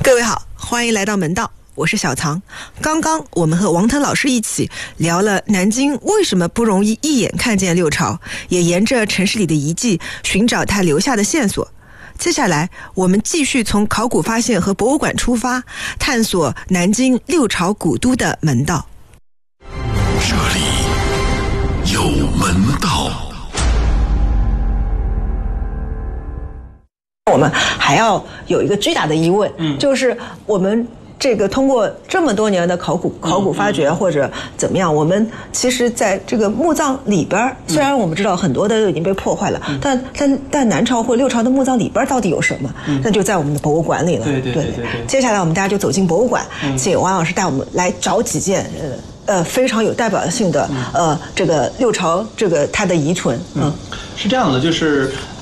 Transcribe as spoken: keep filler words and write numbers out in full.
各位好，欢迎来到门道，我是小藏。刚刚我们和王腾老师一起聊了南京为什么不容易一眼看见六朝，也沿着城市里的遗迹寻找它留下的线索。接下来我们继续从考古发现和博物馆出发，探索南京六朝古都的门道。 这里有门道。 我们还要有一个巨大的疑问，嗯，就是我们这个通过这么多年的考古考古发掘或者怎么样，我们其实在这个墓葬里边，虽然我们知道很多的都已经被破坏了，但但但南朝或六朝的墓葬里边到底有什么？那就在我们的博物馆里了。 对对对对对。 接下来我们大家就走进博物馆，请王老师带我们来找几件呃呃非常有代表性的呃这个六朝这个它的遗存。嗯， 是这样的，就是